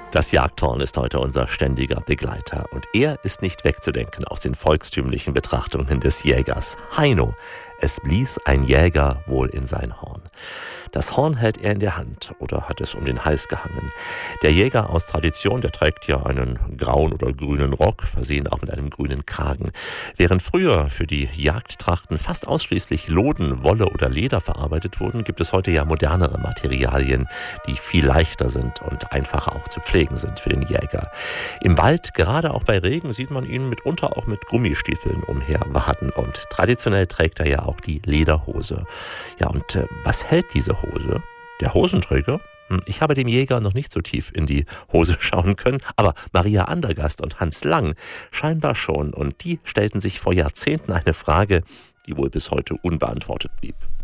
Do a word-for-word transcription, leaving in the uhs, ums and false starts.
Das Jagdhorn ist heute unser ständiger Begleiter und er ist nicht wegzudenken aus den volkstümlichen Betrachtungen des Jägers. Heino, es blies ein Jäger wohl in sein Horn. Das Horn hält er in der Hand oder hat es um den Hals gehangen. Der Jäger aus Tradition, der trägt ja einen grauen oder grünen Rock, versehen auch mit einem grünen Kragen. Während früher für die Jagdtrachten fast ausschließlich Loden, Wolle oder Leder verarbeitet wurden, gibt es heute ja modernere Materialien, die viel leichter sind und einfacher auch zu pflegen sind für den Jäger. Im Wald, gerade auch bei Regen, sieht man ihn mitunter auch mit Gummistiefeln umherwaden und traditionell trägt er ja auch die Lederhose. Ja, und äh, was hält diese Hose? Der Hosenträger? Hm, ich habe dem Jäger noch nicht so tief in die Hose schauen können, aber Maria Andergast und Hans Lang scheinbar schon. Und die stellten sich vor Jahrzehnten eine Frage, die wohl bis heute unbeantwortet blieb.